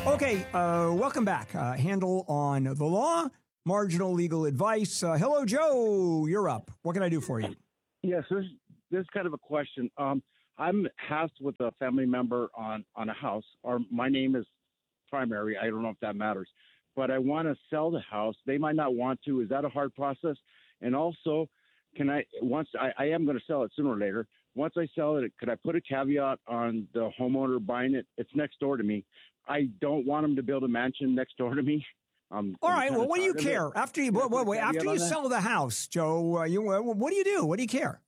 Okay, welcome back. Handle on the law, marginal legal advice. Hello, Joe. You're up. What can I do for you? Yes, there's kind of a question. I'm housed with a family member on a house. My name is primary. I don't know if that matters, but I want to sell the house. They might not want to. Is that a hard process? And also, can I am going to sell it sooner or later. Once I sell it, could I put a caveat on the homeowner buying it? It's next door to me. I don't want them to build a mansion next door to me. All right. Well, what do you care? After you sell the house, Joe, what do you do? What do you care?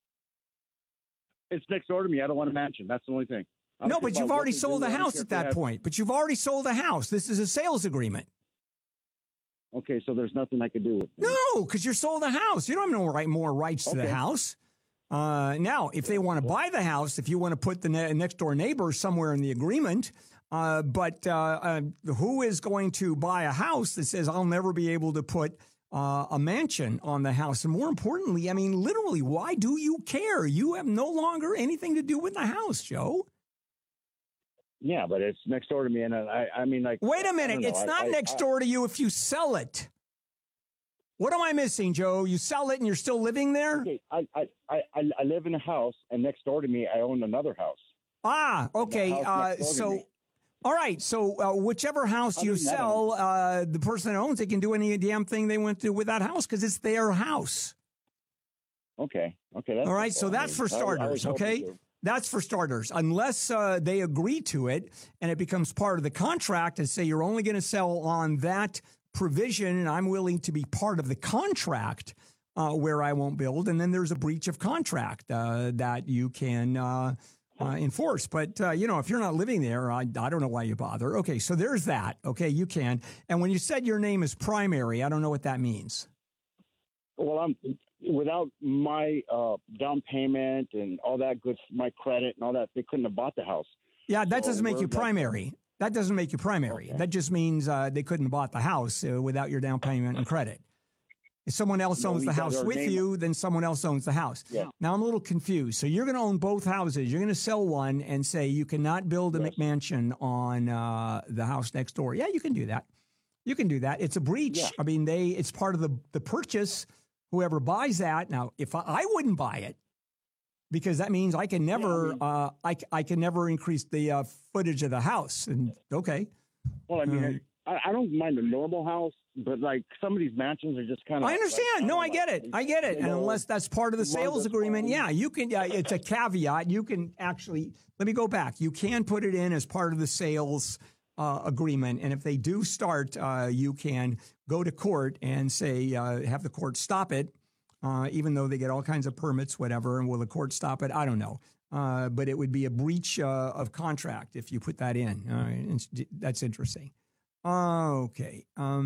It's next door to me. I don't want a mansion. That's the only thing. No, but you've already sold the house at that point. But you've already sold the house. This is a sales agreement. Okay, so there's nothing I could do with it. No, because you sold the house. You don't have more rights to the house. Now, if they want to buy the house, if you want to put the next door neighbor somewhere in the agreement, but who is going to buy a house that says I'll never be able to put a mansion on the house? And more importantly, I mean, literally, why do you care? You have no longer anything to do with the house, Joe. Yeah, but it's next door to me, and I mean, like, wait a minute, it's not next door to you if you sell it. What am I missing, Joe? You sell it and you're still living there? Okay, I live in a house, and next door to me, I own another house. Ah, okay. All right. So whichever house you sell, the person that owns it can do any damn thing they want to do with that house because it's their house. Okay. All right. So that's for starters. Okay. That's for starters. Unless they agree to it and it becomes part of the contract and say you're only going to sell on that provision and I'm willing to be part of the contract where I won't build. And then there's a breach of contract that you can enforce. But, if you're not living there, I don't know why you bother. Okay, so there's that. Okay, you can. And when you said your name is primary, I don't know what that means. Well, without my down payment and all that good, my credit and all that, they couldn't have bought the house. Yeah, that doesn't make you primary. That doesn't make you primary. Okay. That just means they couldn't have bought the house without your down payment and credit. If someone else owns the house with you, then someone else owns the house. Yeah. Now, I'm a little confused. So you're going to own both houses. You're going to sell one and say you cannot build a McMansion on the house next door. Yeah, you can do that. You can do that. It's a breach. Yeah. I mean, it's part of the purchase. Whoever buys that. Now, if I wouldn't buy it, because that means I can never I can never increase the footage of the house. And okay. Well, I mean, I don't mind a normal house, but like some of these mansions are just kind of. I understand. I get it. And unless that's part of the sales agreement, you can. It's a caveat. You can actually. Let me go back. You can put it in as part of the sales agreement, and if they do start, you can go to court and say have the court stop it. Even though they get all kinds of permits, whatever, and will the court stop it? I don't know. But it would be a breach of contract if you put that in. That's interesting. Okay.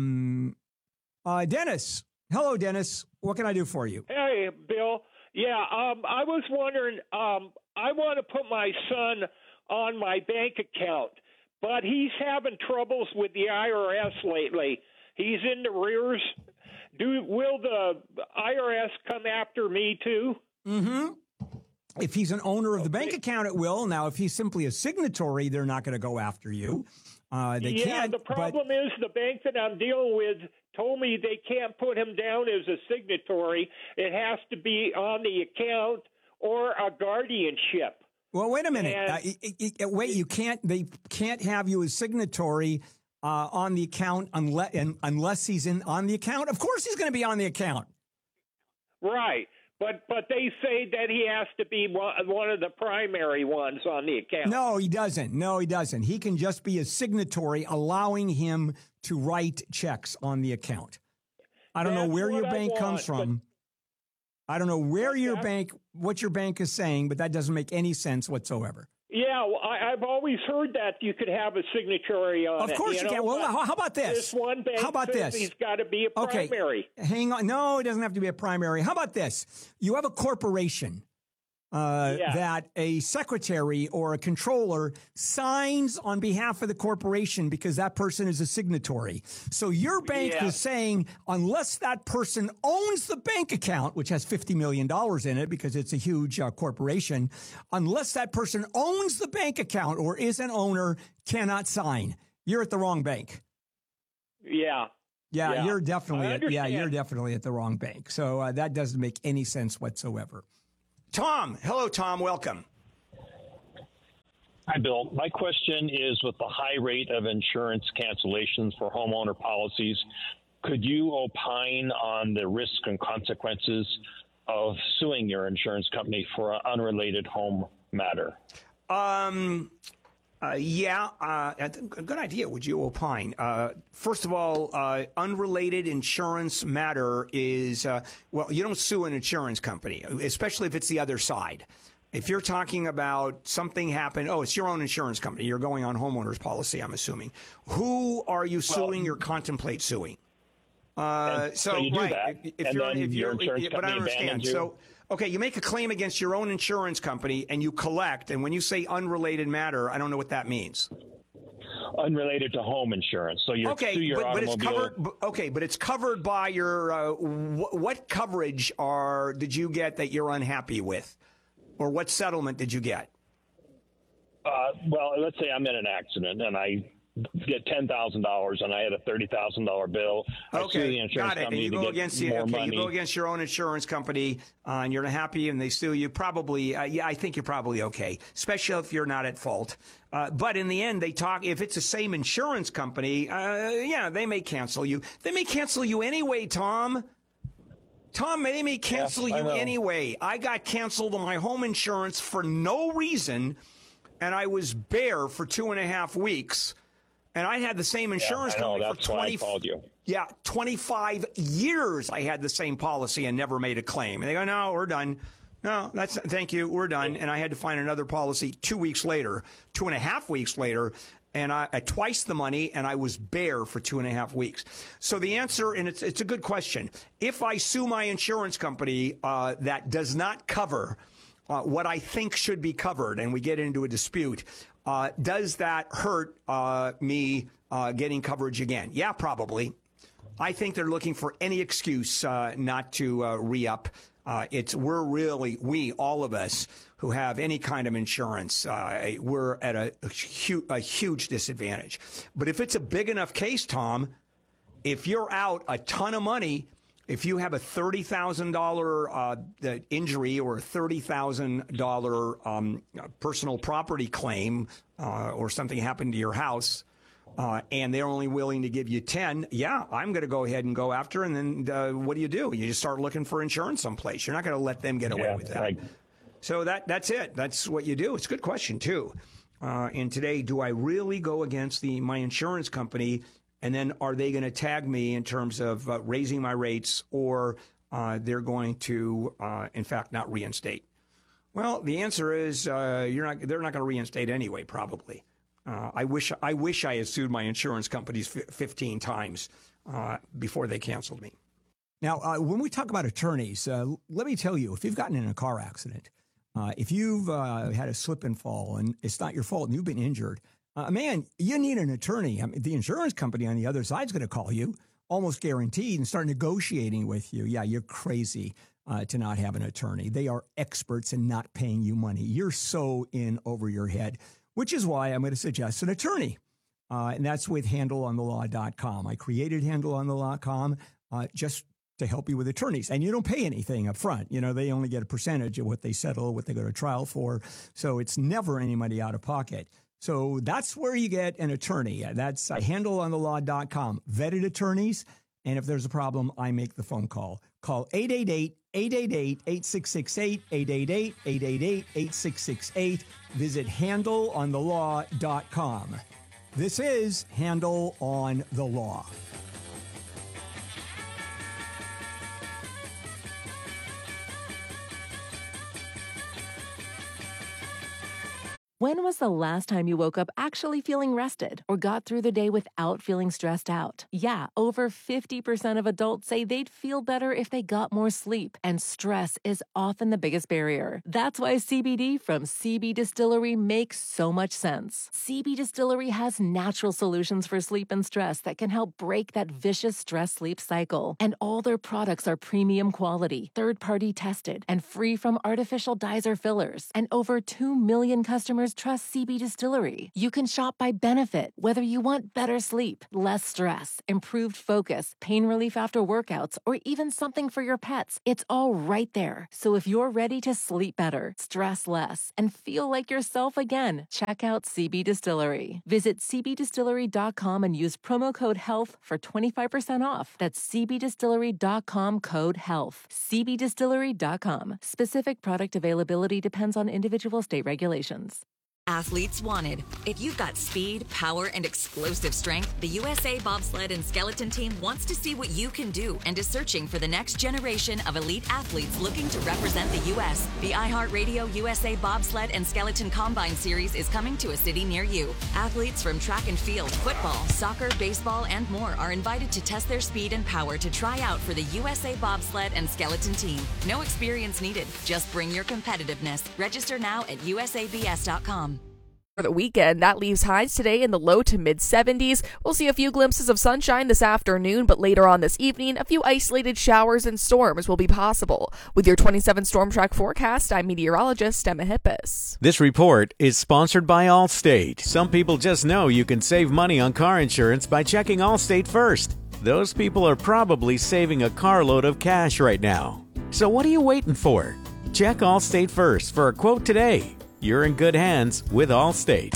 Dennis. Hello, Dennis. What can I do for you? Hey, Bill. Yeah, I was wondering, I want to put my son on my bank account, but he's having troubles with the IRS lately. He's in the rears. Will the IRS come after me too? Mm-hmm. If he's an owner of the bank account, it will. Now, if he's simply a signatory, they're not going to go after you. They can't. The problem is the bank that I'm dealing with told me they can't put him down as a signatory. It has to be on the account or a guardianship. Well, wait a minute. They can't have you as signatory on the account unless he's on the account. Of course, he's going to be on the account. Right. But they say that he has to be one of the primary ones on the account. No, he doesn't. He can just be a signatory, allowing him to write checks on the account. I don't know where your bank comes from. I don't know what your bank is saying, but that doesn't make any sense whatsoever. Yeah, well, I've always heard that you could have a signatory on it. Of course you can. Well, how about this? This one bank says he's got to be a primary. Okay, hang on. No, it doesn't have to be a primary. How about this? You have a corporation that a secretary or a controller signs on behalf of the corporation because that person is a signatory. So your bank is saying unless that person owns the bank account, which has $50 million in it because it's a huge corporation, unless that person owns the bank account or is an owner, cannot sign. You're at the wrong bank. Yeah. Yeah, you're definitely you're definitely at the wrong bank. So that doesn't make any sense whatsoever. Tom, hello, Tom. Welcome. Hi, Bill. My question is, with the high rate of insurance cancellations for homeowner policies, could you opine on the risk and consequences of suing your insurance company for an unrelated home matter? Good idea. Would you opine? First of all, unrelated insurance matter is, you don't sue an insurance company, especially if it's the other side. If you're talking about something happened, it's your own insurance company. You're going on homeowner's policy, I'm assuming. Who are you suing or contemplate suing? So you do that, if your insurance company abandons you. Okay, you make a claim against your own insurance company and you collect. And when you say unrelated matter, I don't know what that means. Unrelated to home insurance. So you're sue your automobile. It's covered. But it's covered by your. What coverage did you get that you're unhappy with, or what settlement did you get? Well, let's say I'm in an accident and I get $10,000 and I had a $30,000 bill. I sue the insurance company you to go get against more money. You go against your own insurance company and you're not happy and they sue you. Probably, I think you're probably okay, especially if you're not at fault. But in the end, if it's the same insurance company, they may cancel you. They may cancel you anyway, Tom. They may cancel you anyway. I got canceled on my home insurance for no reason, and I was bare for 2.5 weeks. And I had the same insurance company for 25 years. I had the same policy and never made a claim. And they go, no, we're done. No, thank you, we're done. And I had to find another policy 2 weeks later, 2.5 weeks later, and at twice the money, and I was bare for 2.5 weeks. So the answer, and it's a good question. If I sue my insurance company that does not cover what I think should be covered, and we get into a dispute, does that hurt me getting coverage again? Yeah, probably. I think they're looking for any excuse not to re-up. We, all of us who have any kind of insurance, we're at a huge disadvantage. But if it's a big enough case, Tom, if you're out a ton of money, if you have a $30,000 injury or a $30,000 personal property claim or something happened to your house, and they're only willing to give you 10, I'm going to go ahead and go after. And then what do? You just start looking for insurance someplace. You're not going to let them get away with that. Right. So that's it. That's what you do. It's a good question, too. And today, do I really go against my insurance company? And then are they going to tag me in terms of raising my rates, or they're going to, in fact, not reinstate? Well, the answer is they're not going to reinstate anyway, probably. I wish I had sued my insurance companies 15 times before they canceled me. Now, when we talk about attorneys, let me tell you, if you've gotten in a car accident, if you've had a slip and fall and it's not your fault and you've been injured, man, you need an attorney. I mean, the insurance company on the other side is going to call you, almost guaranteed, and start negotiating with you. Yeah, you're crazy to not have an attorney. They are experts in not paying you money. You're so in over your head, which is why I'm going to suggest an attorney. And that's with handleonthelaw.com. I created handleonthelaw.com just to help you with attorneys. And you don't pay anything up front. They only get a percentage of what they settle, what they go to trial for. So it's never any money out of pocket. So that's where you get an attorney. That's handleonthelaw.com. Vetted attorneys. And if there's a problem, I make the phone call. Call 888-888-8668, 888-888-8668. Visit handleonthelaw.com. This is Handle on the Law. When was the last time you woke up actually feeling rested or got through the day without feeling stressed out? Yeah, over 50% of adults say they'd feel better if they got more sleep, and stress is often the biggest barrier. That's why CBD from CB Distillery makes so much sense. CB Distillery has natural solutions for sleep and stress that can help break that vicious stress-sleep cycle. And all their products are premium quality, third-party tested, and free from artificial dyes or fillers. And over 2 million customers trust CB Distillery. You can shop by benefit, whether you want better sleep, less stress, improved focus, pain relief after workouts, or even something for your pets. It's all right there. So if you're ready to sleep better, stress less, and feel like yourself again, check out CB Distillery. Visit cbdistillery.com and use promo code HEALTH for 25% off. That's cbdistillery.com, code HEALTH. cbdistillery.com. Specific product availability depends on individual state regulations. Athletes wanted. If you've got speed, power, and explosive strength, the USA Bobsled and Skeleton Team wants to see what you can do and is searching for the next generation of elite athletes looking to represent the U.S. The iHeartRadio USA Bobsled and Skeleton Combine Series is coming to a city near you. Athletes from track and field, football, soccer, baseball, and more are invited to test their speed and power to try out for the USA Bobsled and Skeleton Team. No experience needed. Just bring your competitiveness. Register now at usabs.com. For the weekend, that leaves highs today in the low to mid 70s. We'll see a few glimpses of sunshine this afternoon, but later on this evening, a few isolated showers and storms will be possible. With your 27 Storm Track forecast, I'm meteorologist Emma Hippis. This report is sponsored by Allstate. Some people just know you can save money on car insurance by checking Allstate first. Those people are probably saving a carload of cash right now. So what are you waiting for? Check Allstate first for a quote today. You're in good hands with Allstate.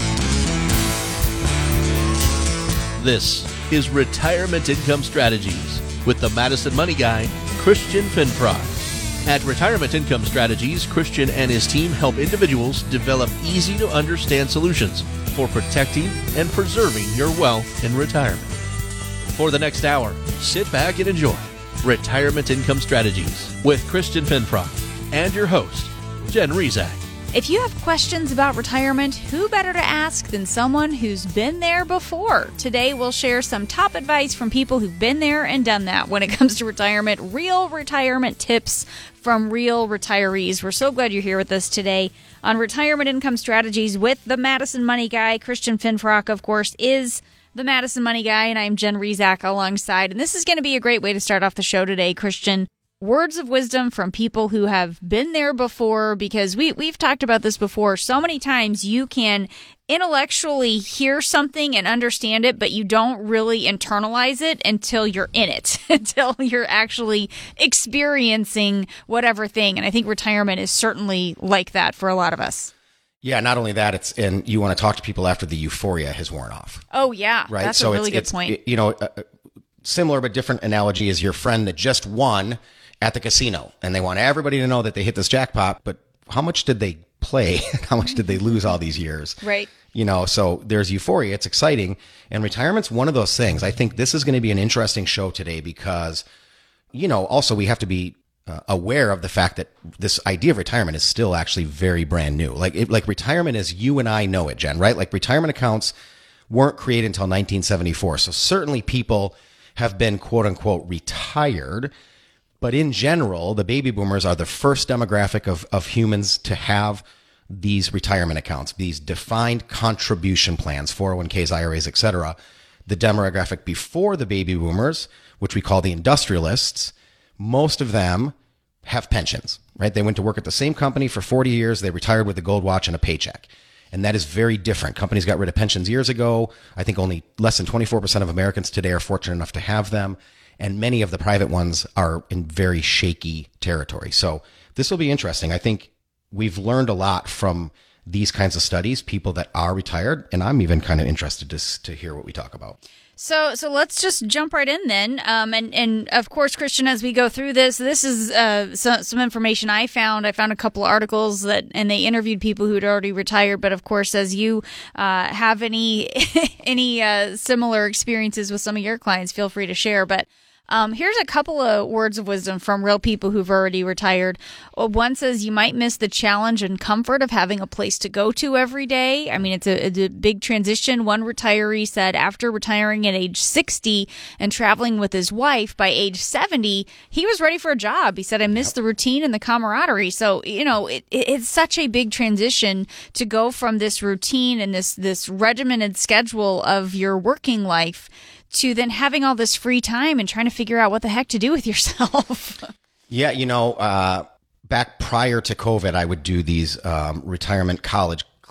This is Retirement Income Strategies with the Madison Money Guy, Christian Finfrock. At Retirement Income Strategies, Christian and his team help individuals develop easy-to-understand solutions for protecting and preserving your wealth in retirement. For the next hour, sit back and enjoy Retirement Income Strategies with Christian Finfrock and your host, Jen Rezac. If you have questions about retirement, who better to ask than someone who's been there before? Today, we'll share some top advice from people who've been there and done that when it comes to retirement, real retirement tips from real retirees. We're so glad you're here with us today on Retirement Income Strategies with the Madison Money Guy. Christian Finfrock, of course, is the Madison Money Guy, and I'm Jen Rezac alongside. And this is going to be a great way to start off the show today, Christian. Words of wisdom from people who have been there before, because we've talked about this before. So many times you can intellectually hear something and understand it, but you don't really internalize it until you're in it, until you're actually experiencing whatever thing. And I think retirement is certainly like that for a lot of us. Yeah, not only that, and you want to talk to people after the euphoria has worn off. Oh, yeah. Right? That's so a really good point. Similar but different analogy is your friend that just won at the casino, and they want everybody to know that they hit this jackpot, but how much did they play? How much did they lose all these years? Right. So there's euphoria. It's exciting. And retirement's one of those things. I think this is going to be an interesting show today because, also we have to be aware of the fact that this idea of retirement is still actually very brand new. Like retirement as you and I know it, Jen, right? Like retirement accounts weren't created until 1974. So certainly people have been quote unquote retired. But in general, the baby boomers are the first demographic of humans to have these retirement accounts, these defined contribution plans, 401ks, IRAs, et cetera. The demographic before the baby boomers, which we call the industrialists, most of them have pensions, right? They went to work at the same company for 40 years. They retired with a gold watch and a paycheck. And that is very different. Companies got rid of pensions years ago. I think only less than 24% of Americans today are fortunate enough to have them. And many of the private ones are in very shaky territory. So this will be interesting. I think we've learned a lot from these kinds of studies, people that are retired, and I'm even kind of interested to hear what we talk about. So let's just jump right in then. And of course, Christian, as we go through this is some information I found. I found a couple of articles and they interviewed people who had already retired. But of course, as you have any similar experiences with some of your clients, feel free to share. But here's a couple of words of wisdom from real people who've already retired. One says you might miss the challenge and comfort of having a place to go to every day. I mean, it's a big transition. One retiree said after retiring at age 60 and traveling with his wife by age 70, he was ready for a job. He said, I missed the routine and the camaraderie. So, it's such a big transition to go from this routine and this regimented schedule of your working life to then having all this free time and trying to figure out what the heck to do with yourself. Yeah, back prior to COVID, I would do these retirement college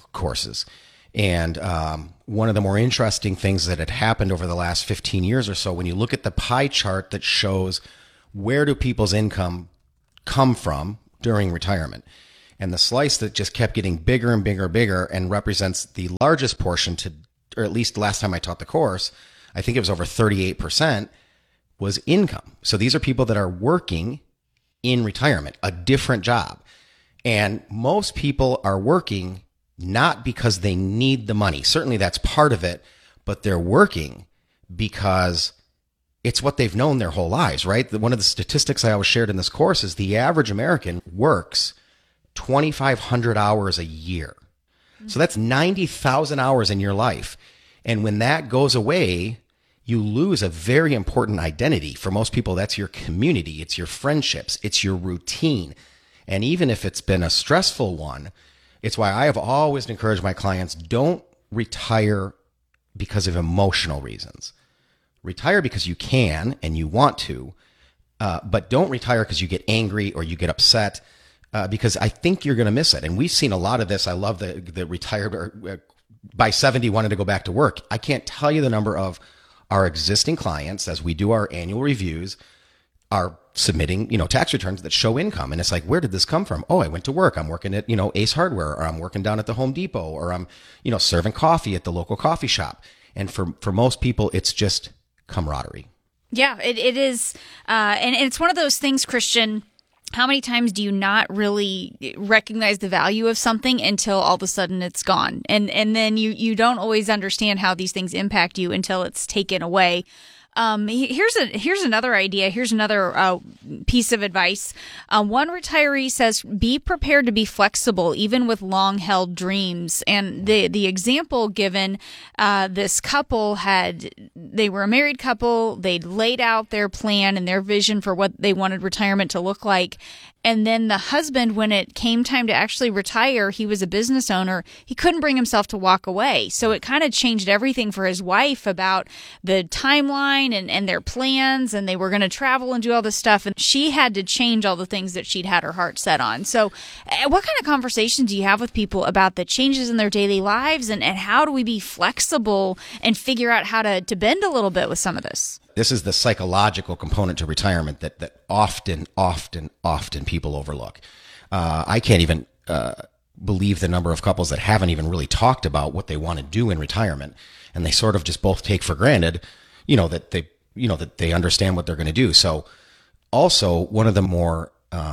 courses. And one of the more interesting things that had happened over the last 15 years or so, when you look at the pie chart that shows where do people's income come from during retirement, and the slice that just kept getting bigger and bigger and bigger and represents the largest portion to, or at least last time I taught the course, I think it was over 38%, was income. So these are people that are working in retirement, a different job. And most people are working not because they need the money. Certainly that's part of it, but they're working because it's what they've known their whole lives, right? One of the statistics I always shared in this course is the average American works 2,500 hours a year. So that's 90,000 hours in your life. And when that goes away, you lose a very important identity. For most people, that's your community, it's your friendships, it's your routine. And even if it's been a stressful one, it's why I have always encouraged my clients, don't retire because of emotional reasons. Retire because you can and you want to, but don't retire because you get angry or you get upset, because I think you're going to miss it. And we've seen a lot of this. I love the retired by 70 wanted to go back to work. I can't tell you the number of our existing clients, as we do our annual reviews, are submitting, tax returns that show income. And it's like, where did this come from? Oh, I went to work. I'm working at, Ace Hardware, or I'm working down at the Home Depot, or I'm, serving coffee at the local coffee shop. And for most people, it's just camaraderie. Yeah, it is. And it's one of those things, Christian. How many times do you not really recognize the value of something until all of a sudden it's gone? And then you don't always understand how these things impact you until it's taken away. Here's another idea. Here's another piece of advice. One retiree says, be prepared to be flexible, even with long-held dreams. And the example given, this couple they were a married couple. They'd laid out their plan and their vision for what they wanted retirement to look like. And then the husband, when it came time to actually retire, he was a business owner. He couldn't bring himself to walk away. So it kind of changed everything for his wife about the timeline and their plans. And they were going to travel and do all this stuff. And she had to change all the things that she'd had her heart set on. So what kind of conversations do you have with people about the changes in their daily lives? And how do we be flexible and figure out how to bend a little bit with some of this? This is the psychological component to retirement that often people overlook. I can't even believe the number of couples that haven't even really talked about what they want to do in retirement, and they sort of just both take for granted, that they understand what they're going to do. So, also one of the more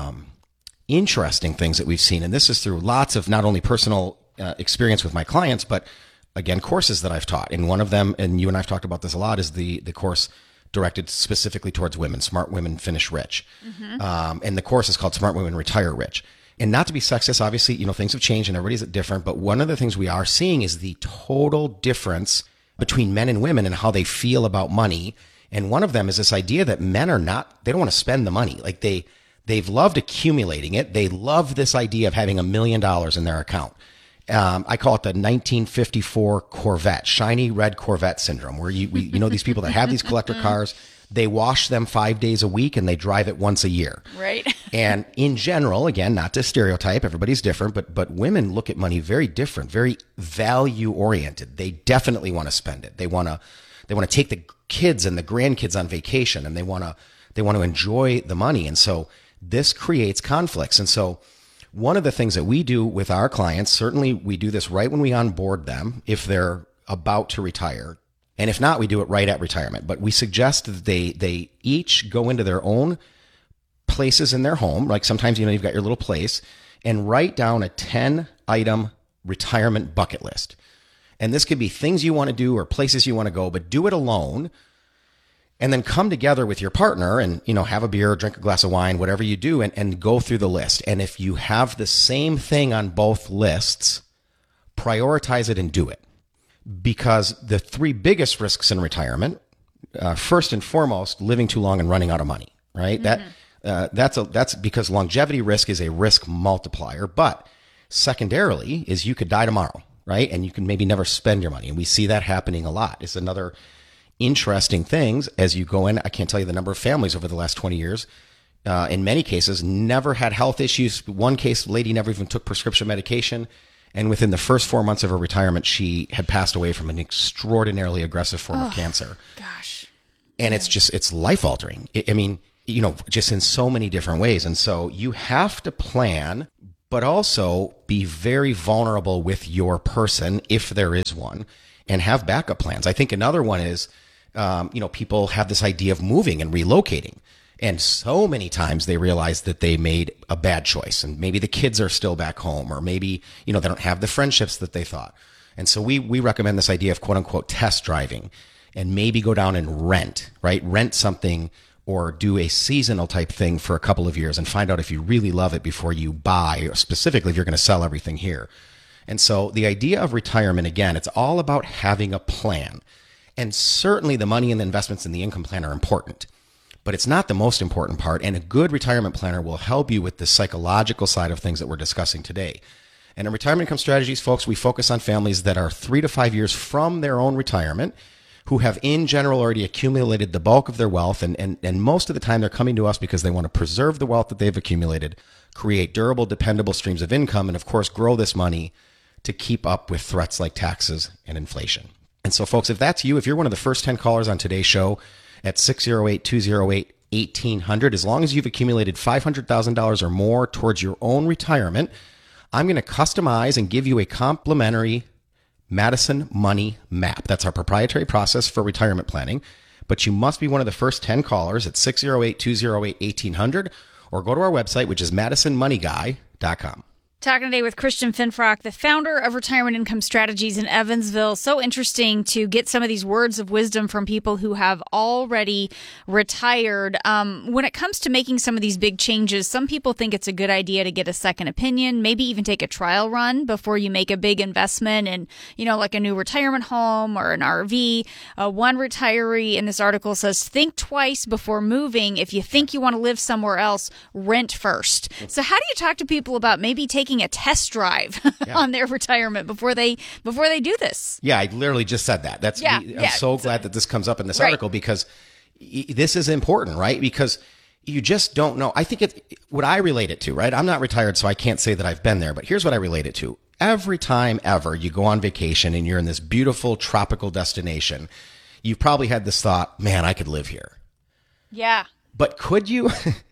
interesting things that we've seen, and this is through lots of not only personal experience with my clients, but again, courses that I've taught. And one of them, and you and I've talked about this a lot, is the course directed specifically towards women, Smart Women Finish Rich. Mm-hmm. And the course is called Smart Women Retire Rich. And not to be sexist, obviously, things have changed and everybody's different. But one of the things we are seeing is the total difference between men and women and how they feel about money. And one of them is this idea that men they don't want to spend the money. Like they've loved accumulating it. They love this idea of having $1 million in their account. I call it the 1954 Corvette, shiny red Corvette syndrome, where these people that have these collector cars, they wash them 5 days a week and they drive it once a year. Right. And in general, again, not to stereotype, everybody's different, but women look at money very different, very value oriented. They definitely want to spend it. They want to take the kids and the grandkids on vacation, and they want to enjoy the money. And so this creates conflicts. And so one of the things that we do with our clients, certainly we do this right when we onboard them, if they're about to retire. And if not, we do it right at retirement. But we suggest that they each go into their own places in their home. Like sometimes, you've got your little place, and write down a 10-item retirement bucket list. And this could be things you want to do or places you want to go, but do it alone. And then come together with your partner and, have a beer, drink a glass of wine, whatever you do, and go through the list. And if you have the same thing on both lists, prioritize it and do it. Because the three biggest risks in retirement, first and foremost, living too long and running out of money, right? Mm-hmm. That's because longevity risk is a risk multiplier. But secondarily is you could die tomorrow, right? And you can maybe never spend your money. And we see that happening a lot. It's another interesting things as you go in. I can't tell you the number of families over the last 20 years, in many cases, never had health issues. One case, lady never even took prescription medication, And within the first 4 months of her retirement, she had passed away from an extraordinarily aggressive form of cancer. Gosh. And it's life altering. I mean, just in so many different ways. And so you have to plan, but also be very vulnerable with your person, if there is one, and have backup plans. I think another one is, people have this idea of moving and relocating. And so many times they realize that they made a bad choice, and maybe the kids are still back home, or maybe, they don't have the friendships that they thought. And so we recommend this idea of quote unquote test driving, and maybe go down and rent, right? Rent something or do a seasonal type thing for a couple of years and find out if you really love it before you buy, or specifically if you're going to sell everything here. And so the idea of retirement, again, it's all about having a plan. And certainly the money and the investments in the income plan are important, but it's not the most important part. And a good retirement planner will help you with the psychological side of things that we're discussing today. And in Retirement Income Strategies, folks, we focus on families that are 3 to 5 years from their own retirement, who have in general already accumulated the bulk of their wealth. And most of the time they're coming to us because they want to preserve the wealth that they've accumulated, create durable, dependable streams of income, and of course, grow this money to keep up with threats like taxes and inflation. And so folks, if that's you, if you're one of the first 10 callers on today's show at 608-208-1800, as long as you've accumulated $500,000 or more towards your own retirement, I'm going to customize and give you a complimentary Madison Money Map. That's our proprietary process for retirement planning. But you must be one of the first 10 callers at 608-208-1800, or go to our website, which is madisonmoneyguy.com. Talking today with Christian Finfrock, the founder of Retirement Income Strategies in Evansville. So interesting to get some of these words of wisdom from people who have already retired. When it comes to making some of these big changes, some people think it's a good idea to get a second opinion, maybe even take a trial run before you make a big investment in, like a new retirement home or an RV. One retiree in this article says, think twice before moving. If you think you want to live somewhere else, rent first. So how do you talk to people about maybe taking a test drive on their retirement before they do this? Yeah, I literally just said that. I'm so glad that this comes up in this article, because this is important, right? Because you just don't know. I think what I relate it to, right? I'm not retired, so I can't say that I've been there, but here's what I relate it to. Every time ever you go on vacation and you're in this beautiful tropical destination, you've probably had this thought, man, I could live here. Yeah. But could you?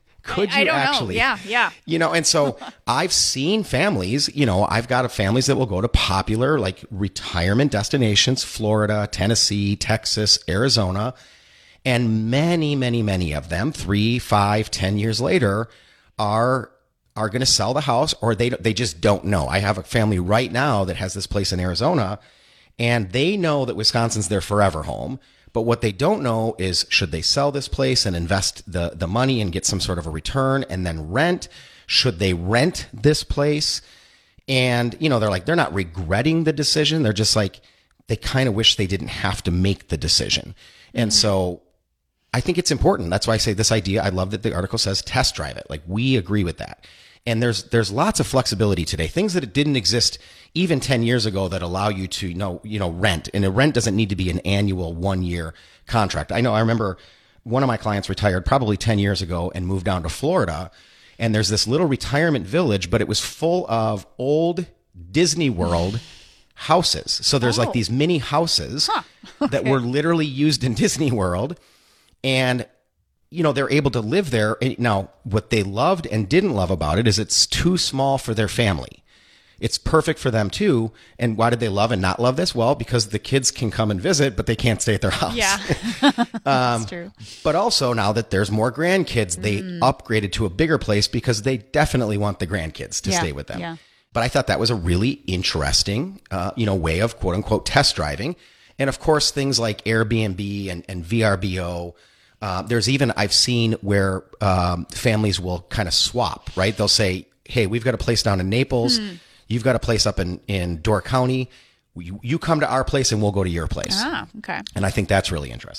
I don't actually know. Yeah. And so I've seen families, I've got families that will go to popular like retirement destinations, Florida, Tennessee, Texas, Arizona, and many, many, many of them 3, 5, 10 years later are going to sell the house, or they just don't know. I have a family right now that has this place in Arizona, and they know that Wisconsin's their forever home. But what they don't know is, should they sell this place and invest the money and get some sort of a return and then rent? Should they rent this place? And, they're not regretting the decision. They're just like, they kind of wish they didn't have to make the decision. And so I think it's important. That's why I say this idea. I love that the article says test drive it. Like, we agree with that. And there's lots of flexibility today, things that didn't exist even 10 years ago that allow you to rent. And a rent doesn't need to be an annual 1-year contract. I remember one of my clients retired probably 10 years ago and moved down to Florida. And there's this little retirement village, but it was full of old Disney World houses. So there's like these mini houses that were literally used in Disney World. And they're able to live there. Now, what they loved and didn't love about it is it's too small for their family. It's perfect for them too. And why did they love and not love this? Well, because the kids can come and visit, but they can't stay at their house. Yeah, that's true. But also now that there's more grandkids, they upgraded to a bigger place because they definitely want the grandkids to stay with them. Yeah. But I thought that was a really interesting, way of quote unquote test driving. And of course, things like Airbnb and VRBO. There's even, I've seen where families will kind of swap, right? They'll say, hey, we've got a place down in Naples. You've got a place up in Door County. You come to our place and we'll go to your place. Ah, okay. And I think that's really interesting.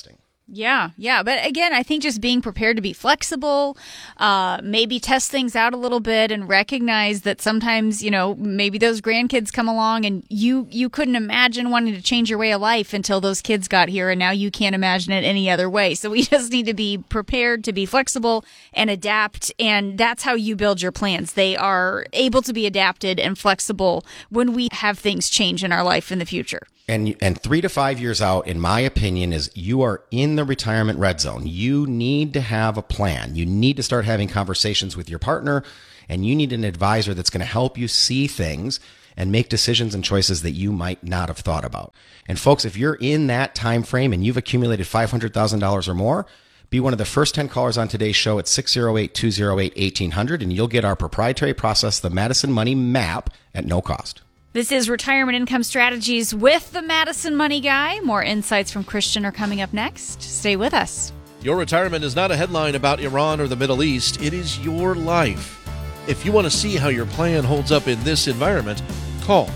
Yeah. But again, I think just being prepared to be flexible, maybe test things out a little bit and recognize that sometimes, maybe those grandkids come along and you couldn't imagine wanting to change your way of life until those kids got here, and now you can't imagine it any other way. So we just need to be prepared to be flexible and adapt, and that's how you build your plans. They are able to be adapted and flexible when we have things change in our life in the future. And 3 to 5 years out, in my opinion, is you are in the retirement red zone. You need to have a plan. You need to start having conversations with your partner, and you need an advisor that's going to help you see things and make decisions and choices that you might not have thought about. And folks, if you're in that time frame and you've accumulated $500,000 or more, be one of the first 10 callers on today's show at 608-208-1800, and you'll get our proprietary process, the Madison Money Map, at no cost. This is Retirement Income Strategies with the Madison Money Guy. More insights from Christian are coming up next. Stay with us. Your retirement is not a headline about Iran or the Middle East. It is your life. If you want to see how your plan holds up in this environment, call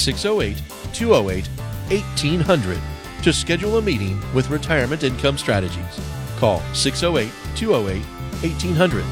608-208-1800 to schedule a meeting with Retirement Income Strategies. Call 608-208-1800.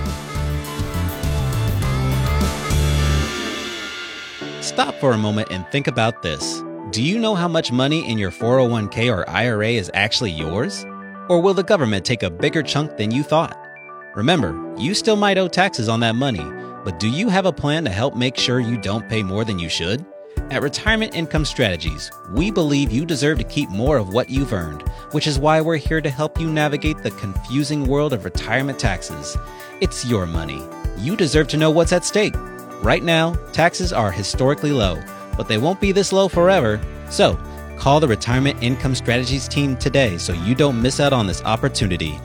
Stop for a moment and think about this. Do you know how much money in your 401k or IRA is actually yours? Or will the government take a bigger chunk than you thought? Remember, you still might owe taxes on that money, but do you have a plan to help make sure you don't pay more than you should? At Retirement Income Strategies, we believe you deserve to keep more of what you've earned, which is why we're here to help you navigate the confusing world of retirement taxes. It's your money. You deserve to know what's at stake. Right now, taxes are historically low, but they won't be this low forever. So, call the Retirement Income Strategies team today so you don't miss out on this opportunity.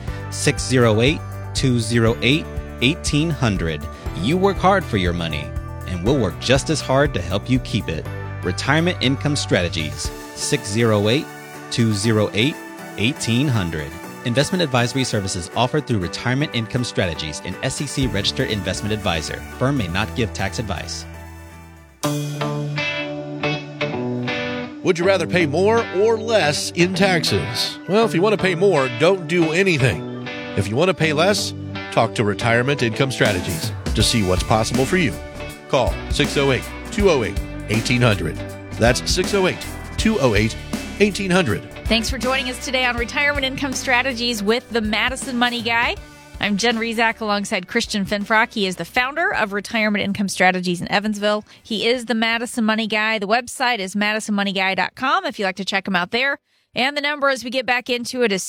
608-208-1800. You work hard for your money, and we'll work just as hard to help you keep it. Retirement Income Strategies, 608-208-1800. Investment advisory services offered through Retirement Income Strategies, an SEC-registered investment advisor. Firm may not give tax advice. Would you rather pay more or less in taxes? Well, if you want to pay more, don't do anything. If you want to pay less, talk to Retirement Income Strategies to see what's possible for you. Call 608-208-1800. That's 608-208-1800. Thanks for joining us today on Retirement Income Strategies with the Madison Money Guy. I'm Jen Rezac alongside Christian Finfrock. He is the founder of Retirement Income Strategies in Evansville. He is the Madison Money Guy. The website is madisonmoneyguy.com if you'd like to check him out there. And the number as we get back into it is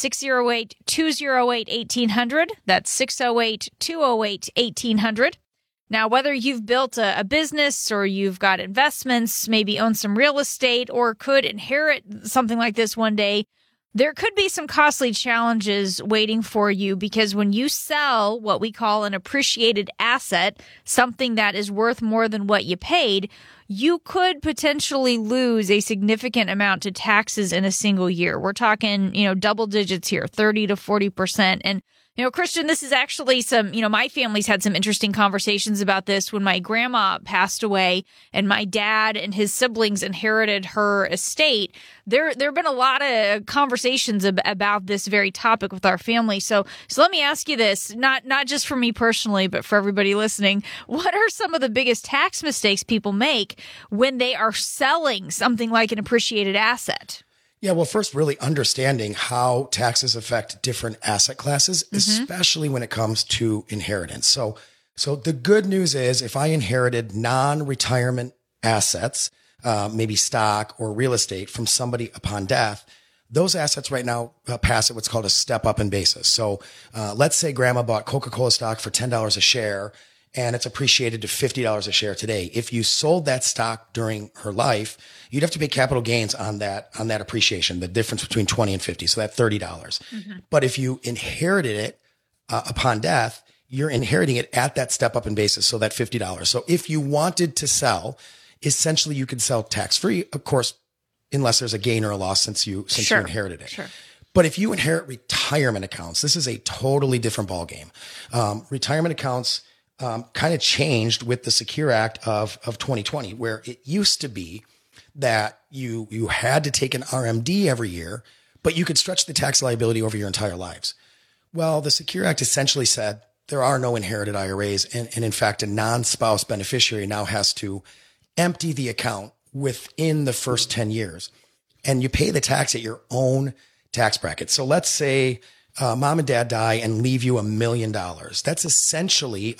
608-208-1800. That's 608-208-1800. Now, whether you've built a business or you've got investments, maybe own some real estate, or could inherit something like this one day, there could be some costly challenges waiting for you, because when you sell what we call an appreciated asset, something that is worth more than what you paid, you could potentially lose a significant amount to taxes in a single year. We're talking, double digits here, 30 to 40%. And Christian, this is actually my family's had some interesting conversations about this. When my grandma passed away and my dad and his siblings inherited her estate, there have been a lot of conversations about this very topic with our family. So let me ask you this, not just for me personally, but for everybody listening. What are some of the biggest tax mistakes people make when they are selling something like an appreciated asset? Yeah, well, first, really understanding how taxes affect different asset classes, especially when it comes to inheritance. So the good news is, if I inherited non-retirement assets, maybe stock or real estate from somebody upon death, those assets right now pass at what's called a step up in basis. So let's say grandma bought Coca-Cola stock for $10 a share, and it's appreciated to $50 a share today. If you sold that stock during her life, you'd have to pay capital gains on that appreciation, the difference between 20 and 50. So that $30. But if you inherited it upon death, you're inheriting it at that step up in basis. So that $50. So if you wanted to sell, essentially you could sell tax free, of course, unless there's a gain or a loss since you inherited it. Sure. But if you inherit retirement accounts, this is a totally different ballgame. Retirement accounts kind of changed with the Secure Act of 2020, where it used to be that you had to take an RMD every year, but you could stretch the tax liability over your entire lives. Well, the Secure Act essentially said there are no inherited IRAs. And in fact, a non-spouse beneficiary now has to empty the account within the first 10 years. And you pay the tax at your own tax bracket. So let's say mom and dad die and leave you $1 million. That's essentially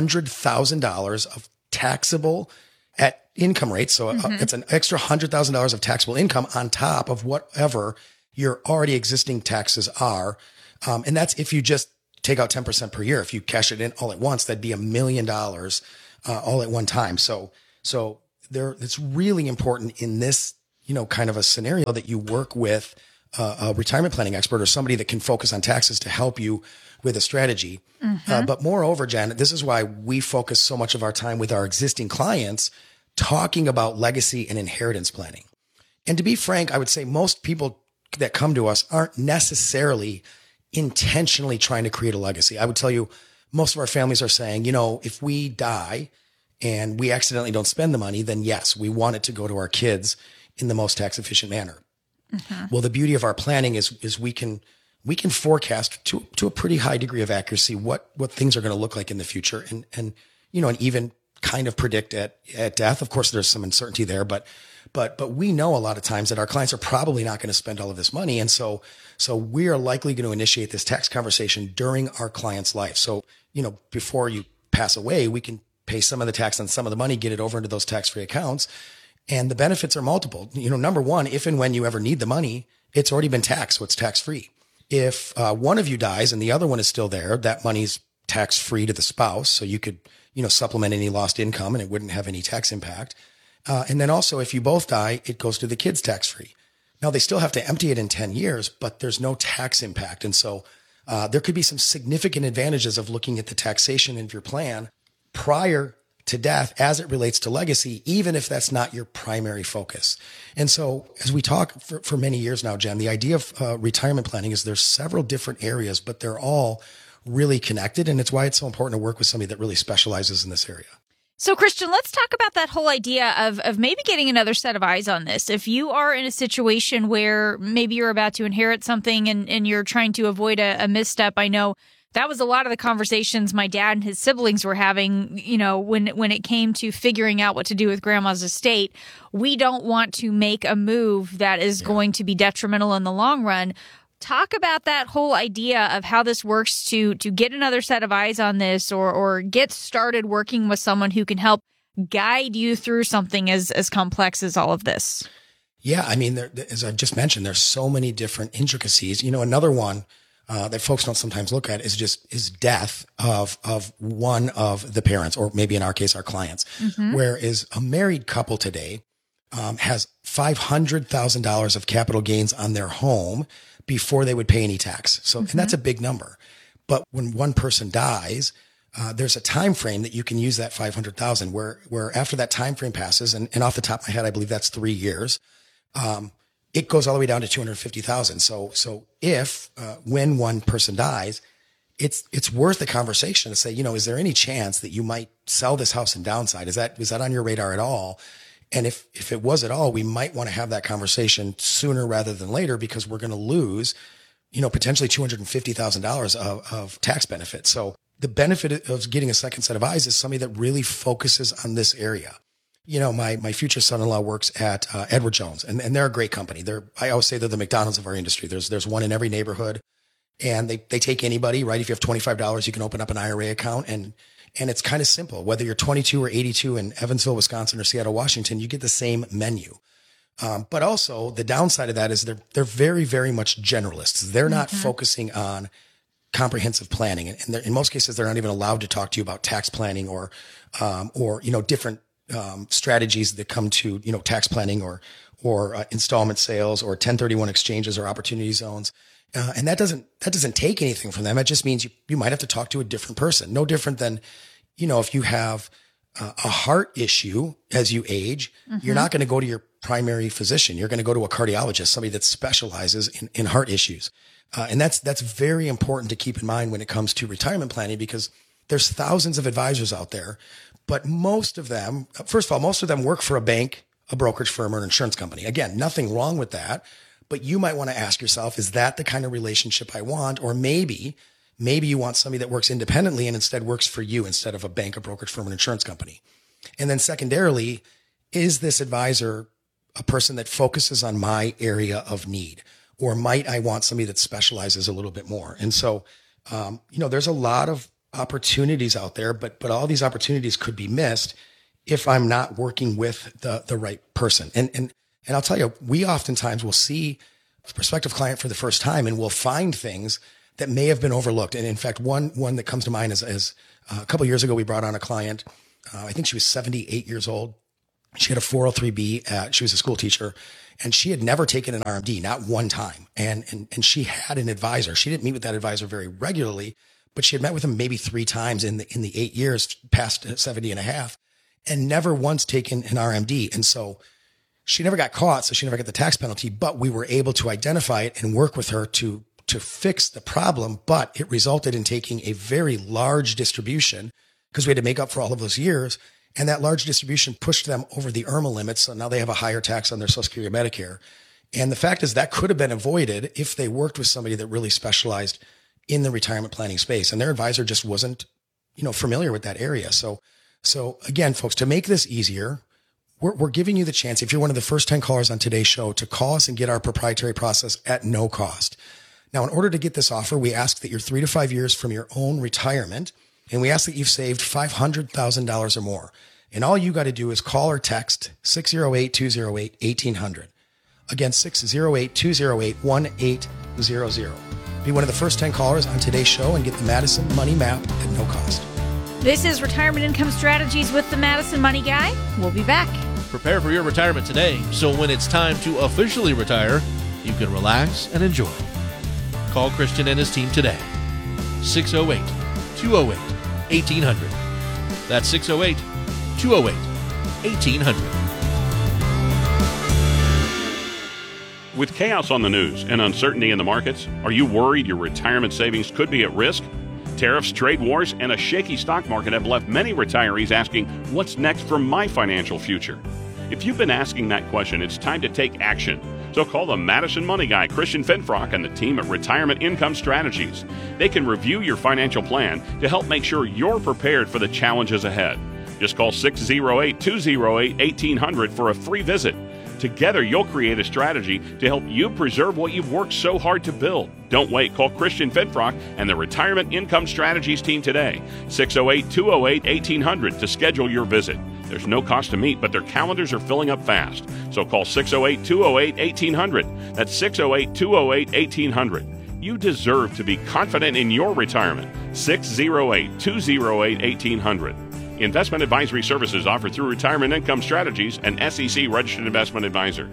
$100,000 of taxable at income rate. So it's an extra $100,000 of taxable income on top of whatever your already existing taxes are. And that's if you just take out 10% per year. If you cash it in all at once, that'd be $1 million all at one time. So it's really important in this, kind of a scenario that you work with a retirement planning expert or somebody that can focus on taxes to help you with a strategy. But moreover, Jen, this is why we focus so much of our time with our existing clients talking about legacy and inheritance planning. And to be frank, I would say most people that come to us aren't necessarily intentionally trying to create a legacy. I would tell you, most of our families are saying, if we die and we accidentally don't spend the money, then yes, we want it to go to our kids in the most tax efficient manner. Well, the beauty of our planning is we can forecast to a pretty high degree of accuracy what things are going to look like in the future and even kind of predict at death. Of course, there's some uncertainty there, but we know a lot of times that our clients are probably not going to spend all of this money. And so we are likely going to initiate this tax conversation during our client's life. So, before you pass away, we can pay some of the tax on some of the money, get it over into those tax-free accounts. And the benefits are multiple. Number one, if and when you ever need the money, it's already been taxed, so it's tax-free. If one of you dies and the other one is still there, that money's tax-free to the spouse. So you could, supplement any lost income and it wouldn't have any tax impact. And then also, if you both die, it goes to the kids tax-free. Now, they still have to empty it in 10 years, but there's no tax impact. And so there could be some significant advantages of looking at the taxation of your plan prior to death as it relates to legacy, even if that's not your primary focus. And so as we talk for many years now, Jen, the idea of retirement planning is there's several different areas, but they're all really connected. And it's why it's so important to work with somebody that really specializes in this area. So, Christian, let's talk about that whole idea of maybe getting another set of eyes on this. If you are in a situation where maybe you're about to inherit something and you're trying to avoid a misstep, I know that was a lot of the conversations my dad and his siblings were having, when it came to figuring out what to do with grandma's estate. We don't want to make a move that is going to be detrimental in the long run. Talk about that whole idea of how this works to get another set of eyes on this or get started working with someone who can help guide you through something as complex as all of this. Yeah, I mean, as I just mentioned, there's so many different intricacies. Another one that folks don't sometimes look at is death of one of the parents, or maybe in our case, our clients. Whereas a married couple today has $500,000 of capital gains on their home before they would pay any tax. So, and that's a big number. But when one person dies, there's a time frame that you can use that $500,000 where after that time frame passes, and off the top of my head, I believe that's 3 years. It goes all the way down to $250,000. So if when one person dies, it's worth the conversation to say, is there any chance that you might sell this house and downsize? Is that on your radar at all? And if it was at all, we might want to have that conversation sooner rather than later, because we're going to lose, potentially $250,000 of tax benefit. So the benefit of getting a second set of eyes is somebody that really focuses on this area. My future son-in-law works at Edward Jones, and they're a great company. I always say they're the McDonald's of our industry. There's one in every neighborhood, and they take anybody, right? If you have $25, you can open up an IRA account, and it's kind of simple. Whether you're 22 or 82 in Evansville, Wisconsin, or Seattle, Washington, you get the same menu. But also the downside of that is they're very, very much generalists. They're not focusing on comprehensive planning, and in most cases, they're not even allowed to talk to you about tax planning or different strategies that come to, tax planning or installment sales or 1031 exchanges or opportunity zones. And that doesn't take anything from them. It just means you might have to talk to a different person. No different than, if you have a heart issue as you age, you're not going to go to your primary physician. You're going to go to a cardiologist, somebody that specializes in heart issues. And that's very important to keep in mind when it comes to retirement planning, because there's thousands of advisors out there, but most of them work for a bank, a brokerage firm, or an insurance company. Again, nothing wrong with that, But you might want to ask yourself, is that the kind of relationship I want? Or maybe you want somebody that works independently and instead works for you instead of a bank, a brokerage firm, an insurance company. And then secondarily, is this advisor a person that focuses on my area of need? Or might I want somebody that specializes a little bit more? And so, there's a lot of opportunities out there, but all these opportunities could be missed if I'm not working with the right person. And I'll tell you, we oftentimes will see a prospective client for the first time and we'll find things that may have been overlooked. And in fact, one that comes to mind is a couple of years ago, we brought on a client. I think she was 78 years old. She had a 403B. She was a school teacher and she had never taken an RMD, not one time. And she had an advisor. She didn't meet with that advisor very regularly, but she had met with him maybe 3 times in the 8 years past 70 and a half and never once taken an RMD. And so she never got caught, so she never got the tax penalty, but we were able to identify it and work with her to fix the problem. But it resulted in taking a very large distribution because we had to make up for all of those years. And that large distribution pushed them over the IRMA limits. So now they have a higher tax on their Social Security or Medicare. And the fact is that could have been avoided if they worked with somebody that really specialized in the retirement planning space. And their advisor just wasn't, familiar with that area. So again, folks, to make this easier, we're giving you the chance, if you're one of the first 10 callers on today's show, to call us and get our proprietary process at no cost. Now, in order to get this offer, we ask that you're 3 to 5 years from your own retirement, and we ask that you've saved $500,000 or more. And all you got to do is call or text 608-208-1800. Again, 608-208-1800. Be one of the first 10 callers on today's show and get the Madison Money Map at no cost. This is Retirement Income Strategies with the Madison Money Guy. We'll be back. Prepare for your retirement today, so when it's time to officially retire, you can relax and enjoy. Call Christian and his team today. 608-208-1800. That's 608-208-1800. With chaos on the news and uncertainty in the markets, are you worried your retirement savings could be at risk? Tariffs, trade wars, and a shaky stock market have left many retirees asking, what's next for my financial future? If you've been asking that question, it's time to take action. So call the Madison Money Guy, Christian Finfrock, and the team at Retirement Income Strategies. They can review your financial plan to help make sure you're prepared for the challenges ahead. Just call 608-208-1800 for a free visit. Together, you'll create a strategy to help you preserve what you've worked so hard to build. Don't wait. Call Christian Finfrock and the Retirement Income Strategies team today. 608-208-1800 to schedule your visit. There's no cost to meet, but their calendars are filling up fast. So call 608-208-1800. That's 608-208-1800. You deserve to be confident in your retirement. 608-208-1800. Investment advisory services offered through Retirement Income Strategies, an SEC registered investment advisor.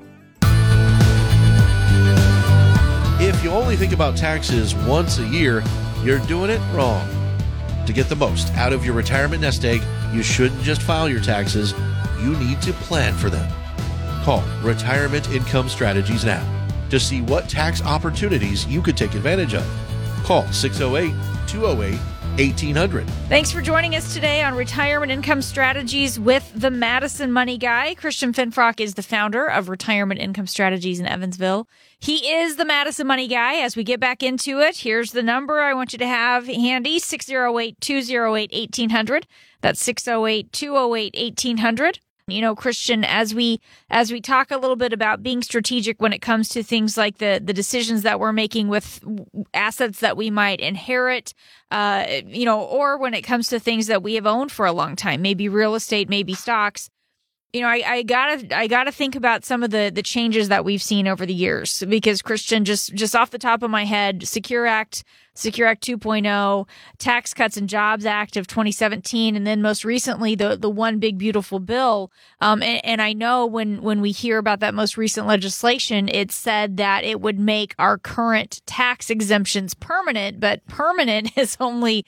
If you only think about taxes once a year, you're doing it wrong. To get the most out of your retirement nest egg, you shouldn't just file your taxes, you need to plan for them. Call Retirement Income Strategies now to see what tax opportunities you could take advantage of. Call 608-208-1800. Thanks for joining us today on Retirement Income Strategies with the Madison Money Guy. Christian Finfrock is the founder of Retirement Income Strategies in Evansville. He is the Madison Money Guy. As we get back into it, here's the number I want you to have handy, 608-208-1800. That's 608-208-1800. Christian, as we talk a little bit about being strategic when it comes to things like the decisions that we're making with assets that we might inherit, or when it comes to things that we have owned for a long time, maybe real estate, maybe stocks. I gotta think about some of the changes that we've seen over the years, because Christian, just off the top of my head, Secure Act 2.0, Tax Cuts and Jobs Act of 2017, and then most recently the One Big Beautiful Bill. And I know when we hear about that most recent legislation, it said that it would make our current tax exemptions permanent, but permanent is only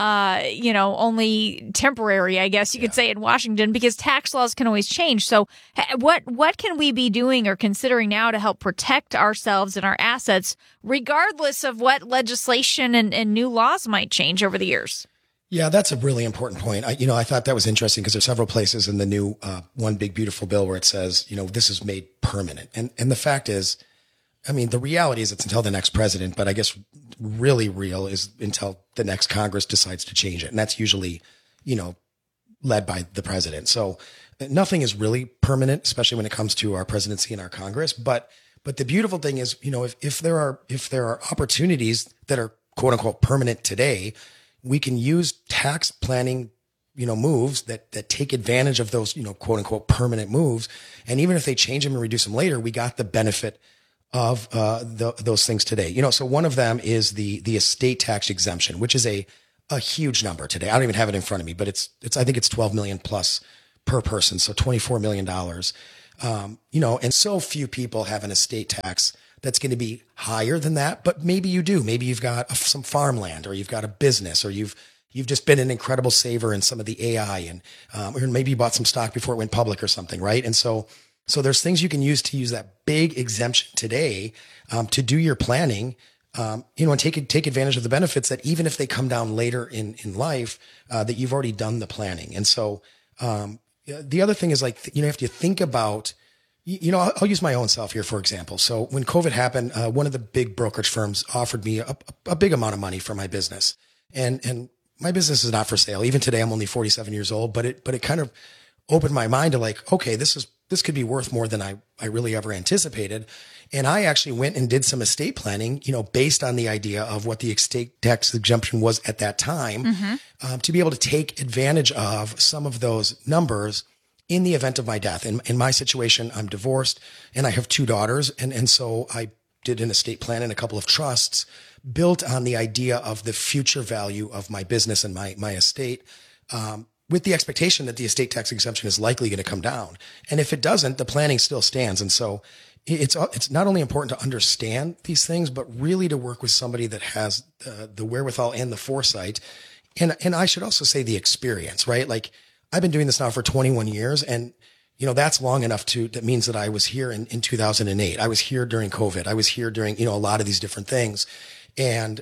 temporary, I guess you could say, in Washington, because tax laws can always change. So what can we be doing or considering now to help protect ourselves and our assets, regardless of what legislation and new laws might change over the years? Yeah, that's a really important point. I thought that was interesting because there's several places in the new One Big Beautiful Bill where it says, this is made permanent. And the fact is, I mean, the reality is it's until the next president, but I guess really real is until the next Congress decides to change it. And that's usually, led by the president. So nothing is really permanent, especially when it comes to our presidency and our Congress. But the beautiful thing is, if there are opportunities that are quote unquote permanent today, we can use tax planning, moves that take advantage of those, quote unquote permanent moves. And even if they change them and reduce them later, we got the benefit of those things today. So one of them is the estate tax exemption, which is a huge number today. I don't even have it in front of me, but it's I think it's 12 million plus per person, so $24 million. And so few people have an estate tax that's going to be higher than that, but maybe you do. Maybe you've got some farmland, or you've got a business, or you've just been an incredible saver in some of the AI, and or maybe you bought some stock before it went public or something, right? And so there's things you can use that big exemption today to do your planning, and take advantage of the benefits that even if they come down later in life, that you've already done the planning. And so the other thing is you have to think about, I'll use my own self here, for example. So when COVID happened, one of the big brokerage firms offered me a big amount of money for my business, and my business is not for sale. Even today, I'm only 47 years old, but it kind of opened my mind to okay, this could be worth more than I really ever anticipated. And I actually went and did some estate planning, based on the idea of what the estate tax exemption was at that time, to be able to take advantage of some of those numbers in the event of my death. In my situation, I'm divorced and I have 2 daughters. And so I did an estate plan and a couple of trusts built on the idea of the future value of my business and my estate, with the expectation that the estate tax exemption is likely going to come down. And if it doesn't, the planning still stands. And so it's not only important to understand these things, but really to work with somebody that has the wherewithal and the foresight. And I should also say the experience, right? I've been doing this now for 21 years, and that's long enough that means that I was here in 2008. I was here during COVID. I was here during, a lot of these different things. And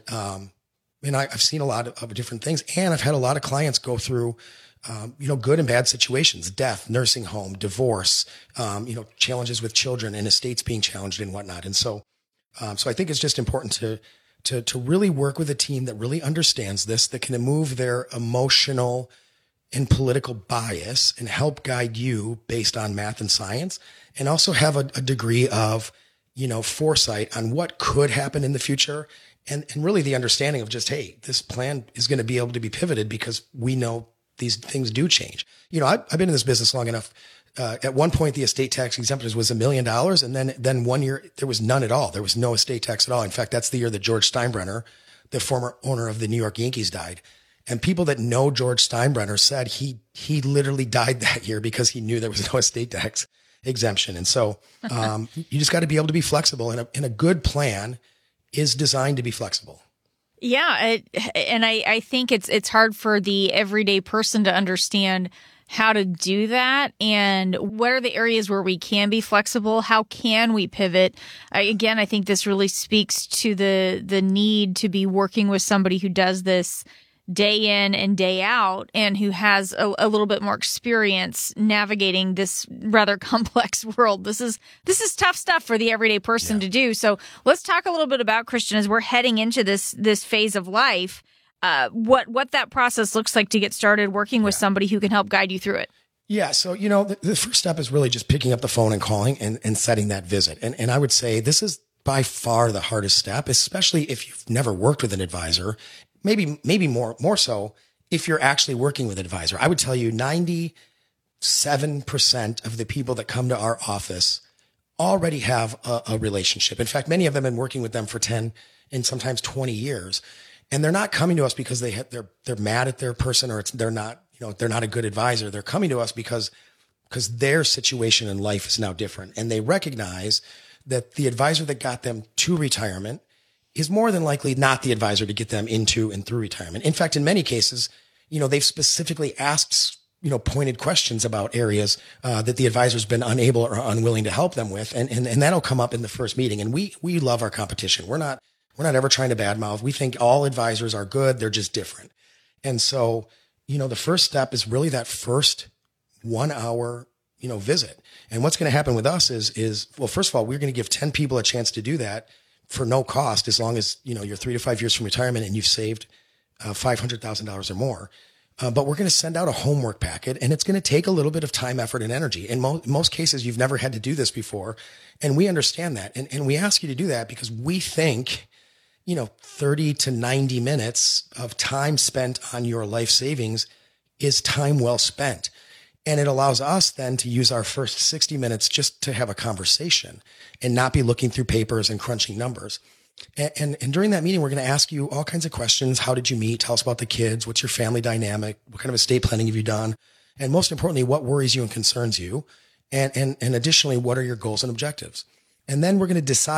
I've seen a lot of different things, and I've had a lot of clients go through, good and bad situations, death, nursing home, divorce, challenges with children and estates being challenged and whatnot. And so I think it's just important to really work with a team that really understands this, that can move their emotional and political bias and help guide you based on math and science, and also have a degree of, foresight on what could happen in the future. And really the understanding of just, hey, this plan is going to be able to be pivoted because we know these things do change. I've been in this business long enough. At one point, the estate tax exemption was $1 million. And then one year there was none at all. There was no estate tax at all. In fact, that's the year that George Steinbrenner, the former owner of the New York Yankees, died. And people that know George Steinbrenner said he literally died that year because he knew there was no estate tax exemption. And so, you just got to be able to be flexible, and a good plan is designed to be flexible. Yeah. And I think it's hard for the everyday person to understand how to do that, and what are the areas where we can be flexible? How can we pivot? I think this really speaks to the need to be working with somebody who does this day in and day out, and who has a little bit more experience navigating this rather complex world. This is tough stuff for the everyday person to do. So let's talk a little bit about, Christian, as we're heading into this phase of life, what that process looks like to get started working with somebody who can help guide you through it. Yeah. So, the first step is really just picking up the phone and calling and setting that visit. And I would say this is by far the hardest step, especially if you've never worked with an advisor. Maybe more so if you're actually working with an advisor. I would tell you 97% of the people that come to our office already have a relationship. In fact, many of them have been working with them for 10 and sometimes 20 years. And they're not coming to us because they're mad at their person, or they're not a good advisor. They're coming to us because their situation in life is now different. And they recognize that the advisor that got them to retirement is more than likely not the advisor to get them into and through retirement. In fact, in many cases, they've specifically asked, pointed questions about areas that the advisor's been unable or unwilling to help them with. And that'll come up in the first meeting. And we love our competition. We're not ever trying to badmouth. We think all advisors are good. They're just different. And so, the first step is really that first 1 hour, visit. And what's going to happen with us is, well, first of all, we're going to give 10 people a chance to do that for no cost, as long as, you're 3 to 5 years from retirement and you've saved $500,000 or more. But we're going to send out a homework packet, and it's going to take a little bit of time, effort, and energy. In most cases, you've never had to do this before. And we understand that. And we ask you to do that because we think, 30 to 90 minutes of time spent on your life savings is time well spent. And it allows us then to use our first 60 minutes just to have a conversation and not be looking through papers and crunching numbers. And during that meeting, we're going to ask you all kinds of questions. How did you meet? Tell us about the kids. What's your family dynamic? What kind of estate planning have you done? And most importantly, what worries you and concerns you? And additionally, what are your goals and objectives? And then we're going to decide